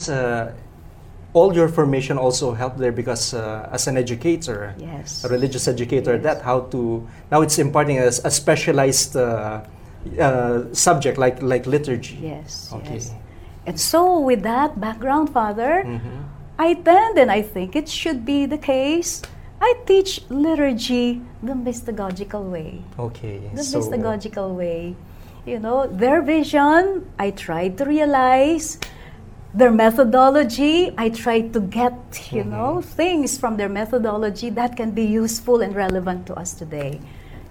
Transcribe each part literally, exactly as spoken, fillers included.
guess uh, all your formation also helped there because uh, as an educator, Yes. a religious educator, Yes. that how to now it's imparting a, a specialized uh, uh, subject like like liturgy. Yes, Okay. yes. And so with that background, Father, Mhm. I tend, and I think it should be the case, I teach liturgy the mystagogical way. Okay. The so mystagogical way. You know, their vision, I tried to realize. Their methodology, I tried to get, you Mhm. know, things from their methodology that can be useful and relevant to us today.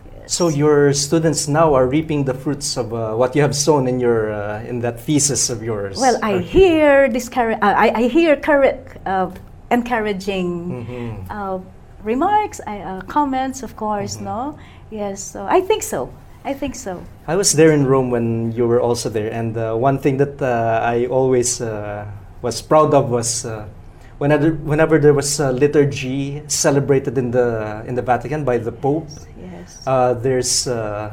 So your students now are reaping the fruits of uh, what you have sown in your uh, in that thesis of yours. Well, I Okay. hear this, uh, I, I hear correct, uh, encouraging Mhm. uh, remarks, I, uh, comments, of course, Mhm. no? Yes, so I think so. I think so. I was there in Rome when you were also there, and uh, one thing that uh, I always uh, was proud of was uh, whenever whenever there was a liturgy celebrated in the in the Vatican by the Pope, Yes. uh, there's uh,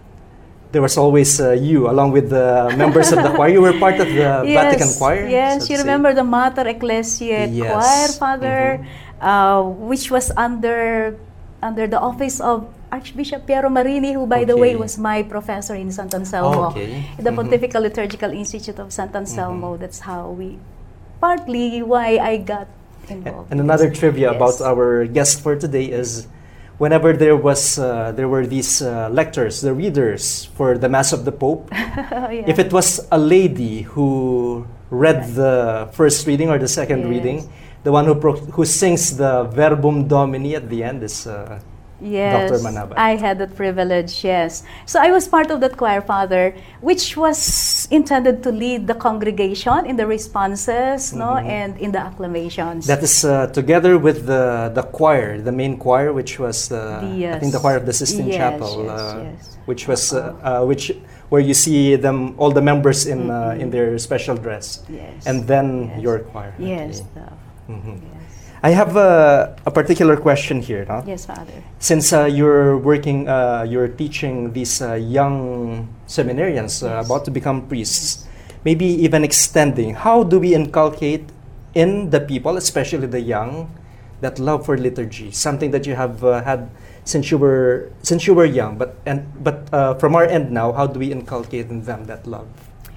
there was always uh, you along with the members of the choir. You were part of the Yes, Vatican choir. Yes, so to you say. remember the Mater Ecclesiae Yes. choir, Father, Mhm. uh, which was under under the office of Archbishop Piero Marini, who, by the way, Okay. was my professor in Sant Anselmo, Okay. in the Mhm. Pontifical Liturgical Institute of Sant Anselmo. Mhm. That's how we, partly why I got involved. And in another this. trivia Yes. about our guest for today is, whenever there was uh, there were these uh, lectors, the readers for the Mass of the Pope, Yeah. if it was a lady who read the first reading or the second Yes. reading, the one who pro- who sings the Verbum Domini at the end is uh, Yes, Doctor Manabat. I had that privilege, yes. So I was part of that choir, Father, which was intended to lead the congregation in the responses, no, Mhm. and in the acclamations. that is uh, together with the the choir, the main choir, which was uh, The, I think the choir of the yes, Sistine yes, Chapel, yes, uh, yes. which was uh, uh, which where you see them all the members in uh, in Mhm. their special dress, Yes. and then Yes. your choir. Yes, Okay. the- Mhm. yes. I have a, a particular question here, no? Yes, Father. Since uh, you're working, uh, you're teaching these uh, young seminarians uh, Yes. about to become priests, maybe even extending, how do we inculcate in the people, especially the young, that love for liturgy, something that you have uh, had since you were since you were young, but and but uh, from our end now, how do we inculcate in them that love?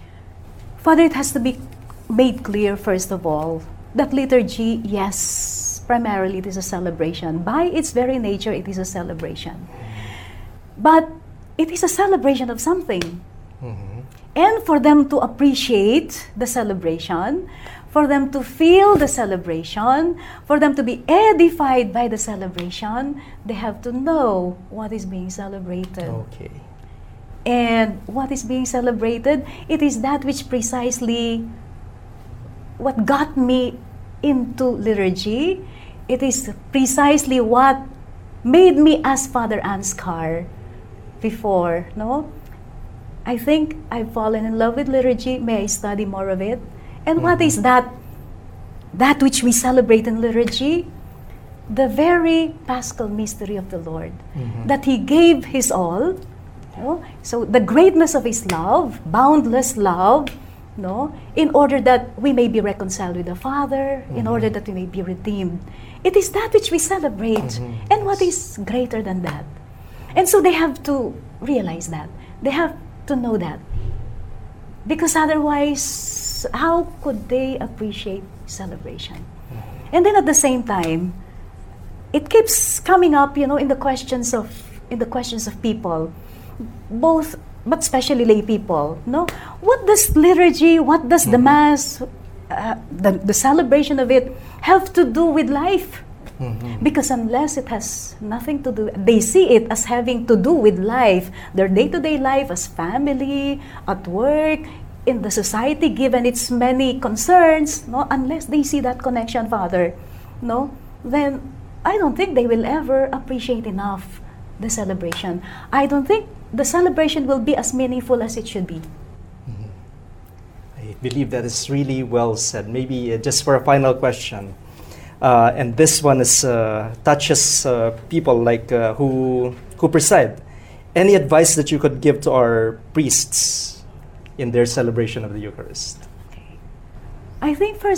Father, it has to be made clear, first of all, that liturgy, yes, primarily it is a celebration. By its very nature, it is a celebration. But it is a celebration of something. Mhm. And for them to appreciate the celebration, for them to feel the celebration, for them to be edified by the celebration, they have to know what is being celebrated. Okay. And what is being celebrated? It is that which precisely what got me into liturgy. It is precisely what made me as Father Ansgar before, no? I think I've fallen in love with liturgy. May I study more of it? And what is that? That which we celebrate in liturgy? The very paschal mystery of the Lord. Mhm. That He gave His all. No? So the greatness of His love, boundless love, no, in order that we may be reconciled with the Father, in Mhm. order that we may be redeemed. It is that which we celebrate. Mhm. And what is greater than that? And so they have to realize that. They have to know that. Because otherwise, how could they appreciate celebration? And then at the same time, it keeps coming up, you know, in the questions of in the questions of people, both, but especially lay people. No, what does liturgy, what does the mass, uh, the the celebration of it have to do with life? Mhm. Because unless it has nothing to do, they see it as having to do with life, their day-to-day life as family, at work, in the society, given its many concerns, no, unless they see that connection, Father, no, then I don't think they will ever appreciate enough the celebration. I don't think the celebration will be as meaningful as it should be. I believe that is really well said. Maybe uh, just for a final question, uh, and this one is uh, touches uh, people like uh, who who preside. Any advice that you could give to our priests in their celebration of the Eucharist? I think first